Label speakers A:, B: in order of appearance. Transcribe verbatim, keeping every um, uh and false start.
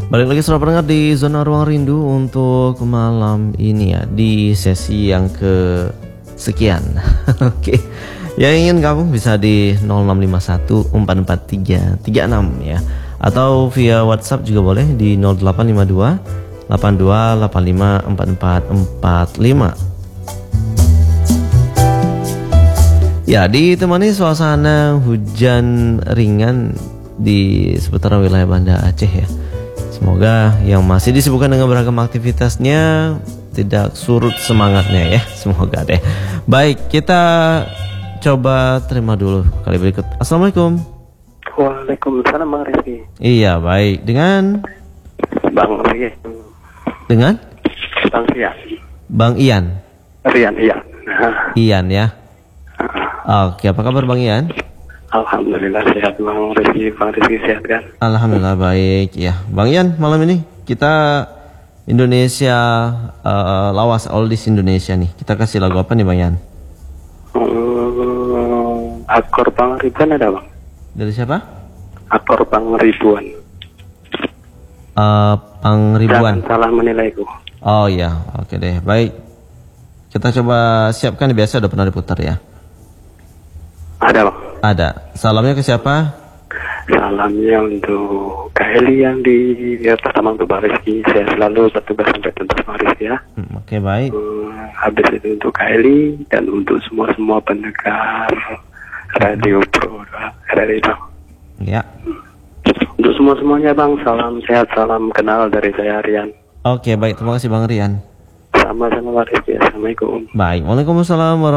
A: Balik lagi saudara pendengar di Zona Ruang Rindu untuk malam ini ya, di sesi yang ke sekian. Oke, yang ingin gabung bisa di nol enam lima satu empat empat tiga tiga enam ya, atau via WhatsApp juga boleh di nol delapan lima dua delapan dua delapan lima empat empat empat lima. Ya, ditemani suasana hujan ringan di seputaran wilayah Banda Aceh ya. Semoga yang masih disibukkan dengan beragam aktivitasnya tidak surut semangatnya ya. Semoga deh. Baik, kita coba terima dulu kali berikut. Assalamualaikum.
B: Waalaikumsalam Bang Rizky.
A: Iya, baik. Dengan
B: Bang Rian.
A: Dengan
B: Bang Rian.
A: Bang Ian.
B: Rian, iya.
A: Ian ya. Oke, apa kabar Bang Ian?
B: Alhamdulillah sehat Bang Rizky. Bang Rizky sehat kan?
A: Alhamdulillah baik ya. Bang Ian, malam ini kita Indonesia uh, lawas oldies Indonesia nih. Kita kasih lagu apa nih Bang Ian?
B: Hmm, akor Bang Ribuan ada Bang?
A: Dari siapa?
B: Akor Bang Ribuan.
A: Uh, Bang Ribuan.
B: Jangan salah menilaiku.
A: Oh iya, oke deh. Baik. Kita coba siapkan, biasa udah pernah diputar ya.
B: Ada Bang?
A: Ada. Salamnya ke siapa?
B: Salamnya untuk Kak Eli yang di ya, pertama untuk Bang Rizky. Saya selalu bertugas sampai tuntas Bang Rizky ya.
A: Hmm, oke, baik.
B: Hmm, habis itu untuk Kak Eli dan untuk semua-semua pendengar Radio Pro Radio Bang.
A: Ya.
B: Untuk semua-semuanya Bang, salam sehat, salam kenal dari saya Rian.
A: Oke, baik. Terima kasih Bang Rian.
B: Sama-sama Bang Rizky. Assalamualaikum.
A: Baik. Waalaikumsalam warahmatullahi